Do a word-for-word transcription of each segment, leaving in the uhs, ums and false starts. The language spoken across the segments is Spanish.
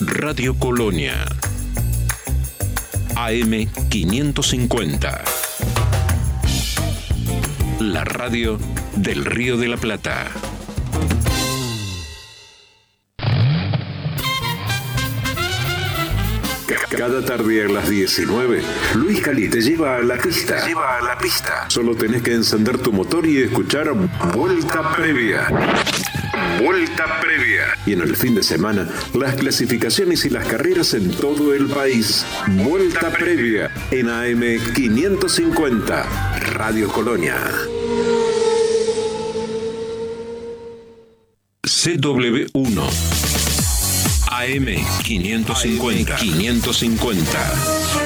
Radio Colonia. A M quinientos cincuenta. La radio del Río de la Plata. Cada tarde a las diecinueve, Luis Cali te lleva a la pista. Te lleva a la pista. Solo tenés que encender tu motor y escuchar Vuelta Previa. Vuelta Previa. Y en el fin de semana, las clasificaciones y las carreras en todo el país. Vuelta Previa en A M quinientos cincuenta, Radio Colonia. C W uno. A M quinientos cincuenta. quinientos cincuenta.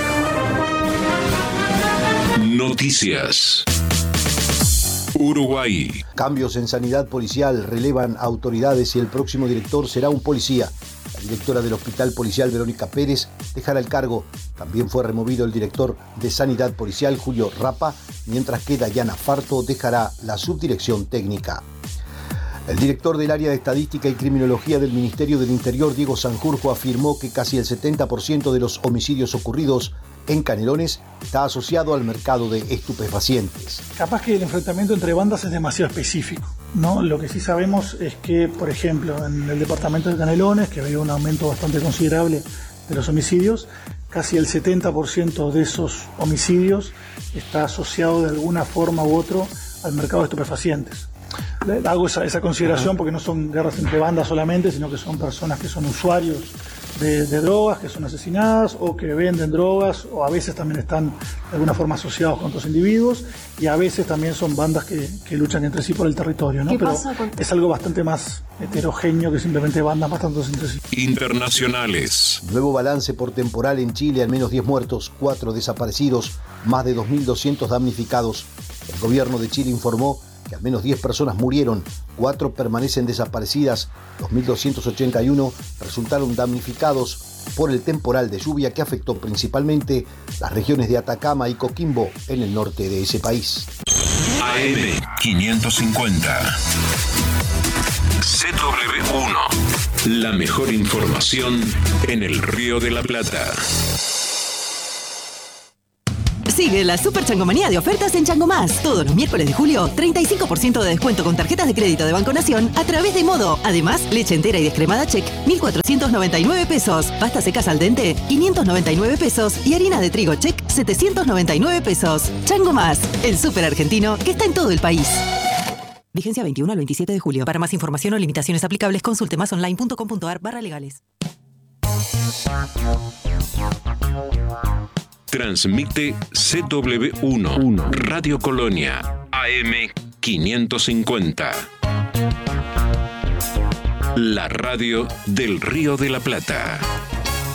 Noticias. Uruguay. Cambios en sanidad policial, relevan autoridades y el próximo director será un policía. La directora del Hospital Policial, Verónica Pérez, dejará el cargo. También fue removido el director de Sanidad Policial, Julio Rapa, mientras que Dayana Farto dejará la subdirección técnica. El director del área de Estadística y Criminología del Ministerio del Interior, Diego Sanjurjo, afirmó que casi el setenta por ciento de los homicidios ocurridos en Canelones está asociado al mercado de estupefacientes. Capaz que el enfrentamiento entre bandas es demasiado específico, ¿no? Lo que sí sabemos es que, por ejemplo, en el departamento de Canelones, que había un aumento bastante considerable de los homicidios, casi el setenta por ciento de esos homicidios está asociado de alguna forma u otro al mercado de estupefacientes. Hago esa, esa consideración porque no son guerras entre bandas solamente, sino que son personas que son usuarios de, de drogas, que son asesinadas o que venden drogas, o a veces también están de alguna forma asociados con otros individuos, y a veces también son bandas que, que luchan entre sí por el territorio, ¿no? Pero con... es algo bastante más heterogéneo que simplemente bandas bastante entre sí. Internacionales. Nuevo balance por temporal en Chile, al menos diez muertos, cuatro desaparecidos, más de dos mil doscientos damnificados. El gobierno de Chile informó que al menos diez personas murieron, cuatro permanecen desaparecidas, dos mil doscientos ochenta y uno resultaron damnificados por el temporal de lluvia que afectó principalmente las regiones de Atacama y Coquimbo en el norte de ese país. A M quinientos cincuenta. C W uno. La mejor información en el Río de la Plata. Sigue la Super Changomanía de ofertas en Chango Más. Todos los miércoles de julio, treinta y cinco por ciento de descuento con tarjetas de crédito de Banco Nación a través de Modo. Además, leche entera y descremada Check, mil cuatrocientos noventa y nueve pesos. Pasta secas al dente, quinientos noventa y nueve pesos. Y harina de trigo Check, setecientos noventa y nueve pesos. Chango Más, el súper argentino que está en todo el país. Vigencia veintiuno al veintisiete de julio. Para más información o limitaciones aplicables, consulte masonline.com.ar barra legales. Transmite C W uno, Radio Colonia, A M quinientos cincuenta. La radio del Río de la Plata.